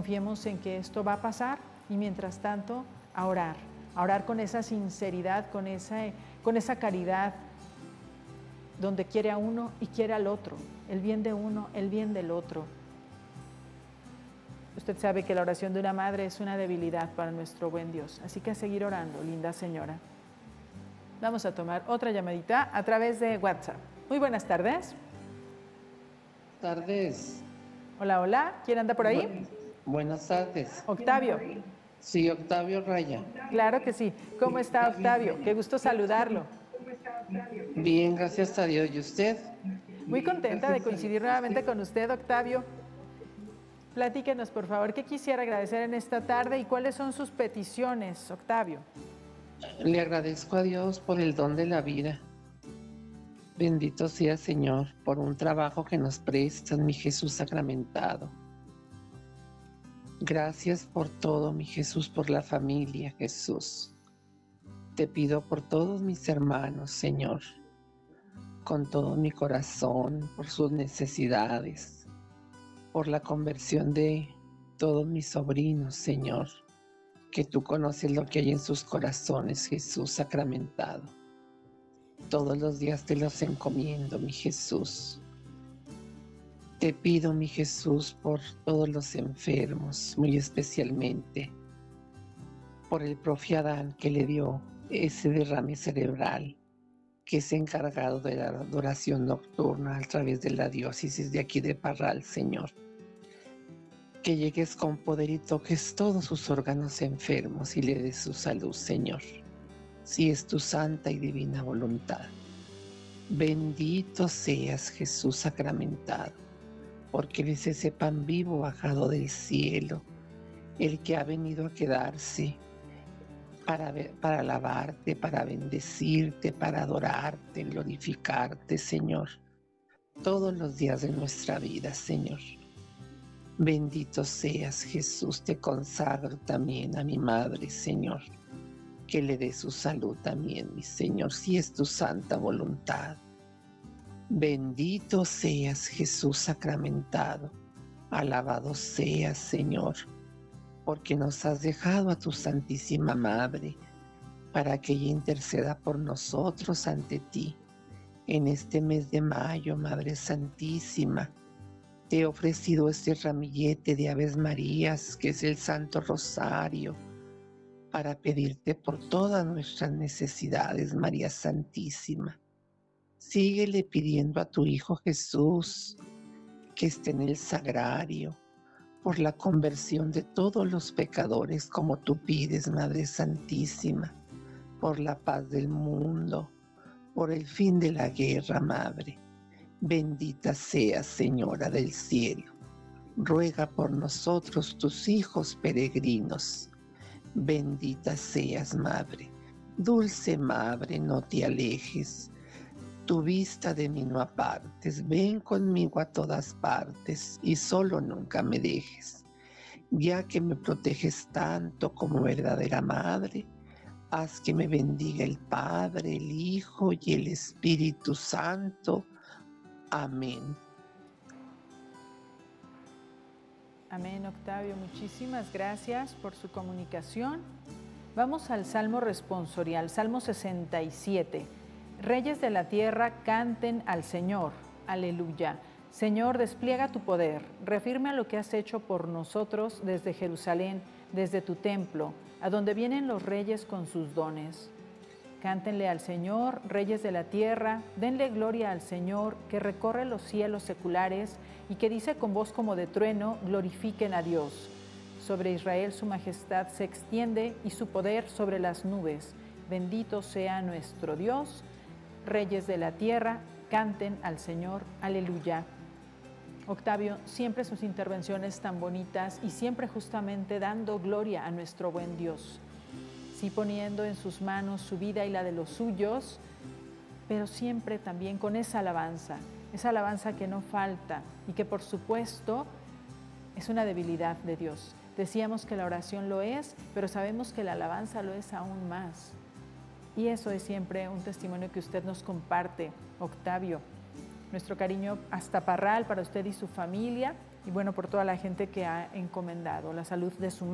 confiemos en que esto va a pasar y mientras tanto a orar con esa sinceridad, con esa caridad, donde quiere a uno y quiere al otro, el bien de uno, el bien del otro. Usted sabe que la oración de una madre es una debilidad para nuestro buen Dios, así que a seguir orando, linda señora. Vamos a tomar otra llamadita a través de WhatsApp. Muy buenas tardes. Tardes. Hola, hola. ¿Quién anda por ahí? Buenas tardes. Octavio. Sí, Octavio Raya. Claro que sí. ¿Cómo está Octavio? Qué gusto saludarlo. Bien, gracias a Dios. ¿Y usted? Muy contenta de coincidir nuevamente con usted, Octavio. Platíquenos, por favor, ¿qué quisiera agradecer en esta tarde y cuáles son sus peticiones, Octavio? Le agradezco a Dios por el don de la vida. Bendito sea, Señor, por un trabajo que nos prestas, mi Jesús sacramentado. Gracias por todo, mi Jesús, por la familia, Jesús. Te pido por todos mis hermanos, Señor, con todo mi corazón, por sus necesidades, por la conversión de todos mis sobrinos, Señor, que tú conoces lo que hay en sus corazones, Jesús sacramentado. Todos los días te los encomiendo, mi Jesús. Te pido, mi Jesús, por todos los enfermos, muy especialmente por el profe Adán que le dio ese derrame cerebral, que es encargado de la adoración nocturna a través de la diócesis de aquí de Parral, Señor. Que llegues con poder y toques todos sus órganos enfermos y le des su salud, Señor, si es tu santa y divina voluntad. Bendito seas, Jesús sacramentado, porque eres ese pan vivo bajado del cielo, el que ha venido a quedarse para alabarte, para bendecirte, para adorarte, glorificarte, Señor, todos los días de nuestra vida, Señor. Bendito seas, Jesús, te consagro también a mi madre, Señor, que le dé su salud también, mi Señor, si es tu santa voluntad. Bendito seas, Jesús sacramentado, alabado seas, Señor, porque nos has dejado a tu Santísima Madre, para que ella interceda por nosotros ante ti. En este mes de mayo, Madre Santísima, te he ofrecido este ramillete de Aves Marías, que es el Santo Rosario, para pedirte por todas nuestras necesidades, María Santísima. Síguele pidiendo a tu Hijo Jesús, que esté en el sagrario, por la conversión de todos los pecadores, como tú pides, Madre Santísima, por la paz del mundo, por el fin de la guerra, Madre. Bendita seas, Señora del cielo. Ruega por nosotros, tus hijos peregrinos. Bendita seas, Madre. Dulce Madre, no te alejes. Tu vista de mí no apartes. Ven conmigo a todas partes y solo nunca me dejes. Ya que me proteges tanto como verdadera Madre, haz que me bendiga el Padre, el Hijo y el Espíritu Santo. Amén. Amén, Octavio. Muchísimas gracias por su comunicación. Vamos al Salmo responsorial, Salmo 67. Reyes de la tierra, canten al Señor. Aleluya. Señor, despliega tu poder. Reafirma lo que has hecho por nosotros desde Jerusalén, desde tu templo, a donde vienen los reyes con sus dones. Cántenle al Señor, reyes de la tierra, denle gloria al Señor, que recorre los cielos seculares y que dice con voz como de trueno, glorifiquen a Dios. Sobre Israel su majestad se extiende y su poder sobre las nubes. Bendito sea nuestro Dios. Reyes de la tierra, canten al Señor. Aleluya. Octavio, siempre sus intervenciones tan bonitas y siempre justamente dando gloria a nuestro buen Dios. Sí, poniendo en sus manos su vida y la de los suyos, pero siempre también con esa alabanza que no falta y que por supuesto es una debilidad de Dios. Decíamos que la oración lo es, pero sabemos que la alabanza lo es aún más. Y eso es siempre un testimonio que usted nos comparte, Octavio. Nuestro cariño hasta Parral para usted y su familia. y bueno, por toda la gente que ha encomendado la salud de su